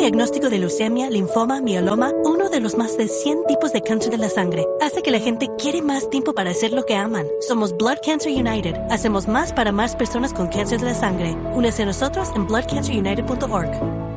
diagnóstico de leucemia, linfoma, mieloma, uno de los más de 100 tipos de cáncer de la sangre. Hace que la gente quiere más tiempo para hacer lo que aman. Somos Blood Cancer United. Hacemos más para más personas con cáncer de la sangre. Únese a nosotros en bloodcancerunited.org.